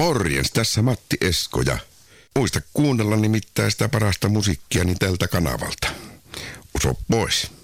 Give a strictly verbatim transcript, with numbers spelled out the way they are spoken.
Morjens, tässä Matti Esko ja muista kuunnella nimittäin sitä parasta musiikkia niin tältä kanavalta. Uso pois.